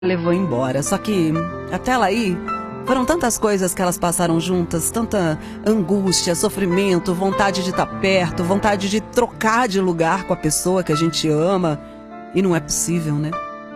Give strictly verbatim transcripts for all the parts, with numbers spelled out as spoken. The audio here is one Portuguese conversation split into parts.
levou embora. Só que até ela aí, foram tantas coisas que elas passaram juntas, tanta angústia, sofrimento, vontade de estar perto, vontade de trocar de lugar com a pessoa que a gente ama, e não é possível, né?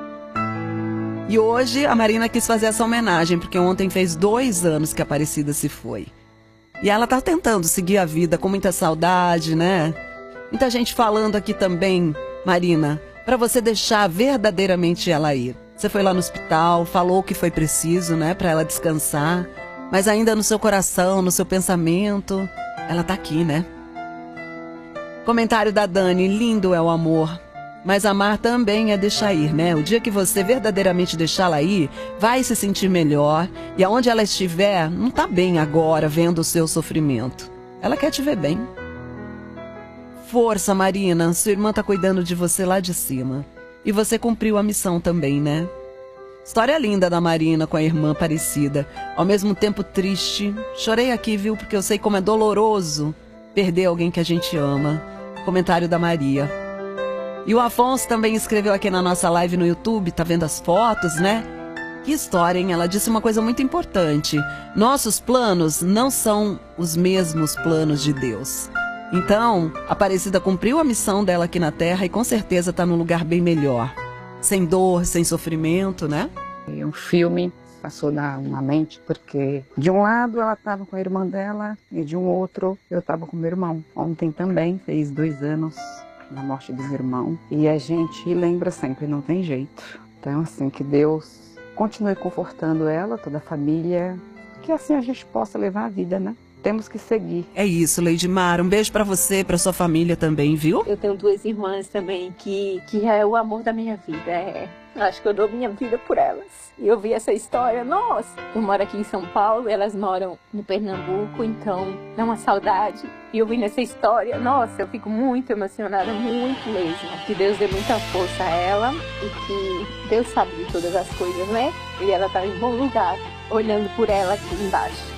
E hoje a Marina quis fazer essa homenagem, porque ontem fez dois anos que a Aparecida se foi. E ela tá tentando seguir a vida com muita saudade, né? Muita gente falando aqui também, Marina, para você deixar verdadeiramente ela ir. Você foi lá no hospital, falou o que foi preciso, né, para ela descansar, mas ainda no seu coração, no seu pensamento, ela tá aqui, né? Comentário da Dani: lindo é o amor, mas amar também é deixar ir, né? O dia que você verdadeiramente deixá-la ir, vai se sentir melhor, e aonde ela estiver, não tá bem agora vendo o seu sofrimento. Ela quer te ver bem. Força, Marina, sua irmã tá cuidando de você lá de cima. E você cumpriu a missão também, né? História linda da Marina com a irmã Aparecida. Ao mesmo tempo triste. Chorei aqui, viu? Porque eu sei como é doloroso perder alguém que a gente ama. Comentário da Maria. E o Afonso também escreveu aqui na nossa live no YouTube. Tá vendo as fotos, né? Que história, hein? Ela disse uma coisa muito importante. Nossos planos não são os mesmos planos de Deus. Então, a Aparecida cumpriu a missão dela aqui na Terra e com certeza está num lugar bem melhor. Sem dor, sem sofrimento, né? E um filme passou na, na mente, porque de um lado ela estava com a irmã dela e de um outro eu estava com meu irmão. Ontem também fez dois anos na morte do meu irmão. E a gente lembra sempre, não tem jeito. Então, assim, que Deus continue confortando ela, toda a família, que assim a gente possa levar a vida, né? Temos que seguir. É isso, Leidmar. Um beijo pra você, pra sua família também, viu? Eu tenho duas irmãs também que, que é o amor da minha vida. É, acho que eu dou minha vida por elas. E eu vi essa história, nossa! Eu moro aqui em São Paulo, elas moram no Pernambuco, então dá uma saudade. E eu vi nessa história, nossa, eu fico muito emocionada, muito mesmo. Que Deus dê muita força a ela e que Deus sabe de todas as coisas, né? E ela tá em bom lugar, olhando por ela aqui embaixo.